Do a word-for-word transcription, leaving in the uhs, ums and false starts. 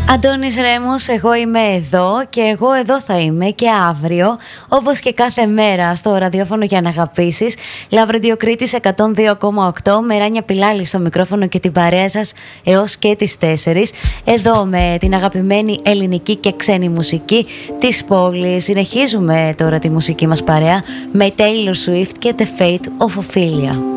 Αντώνης Ρέμος, εγώ είμαι εδώ και εγώ εδώ θα είμαι και αύριο, όπως και κάθε μέρα στο ραδιόφωνο για να αγαπήσεις. Λαβροδιοκρίτης εκατόν δύο κόμμα οκτώ, με Ράνια Πιλάλη στο μικρόφωνο και την παρέα σας έως και τις τέσσερις. Εδώ με την αγαπημένη ελληνική και ξένη μουσική της πόλης. Συνεχίζουμε τώρα τη μουσική μας παρέα με Taylor Swift και The Fate of Ophelia.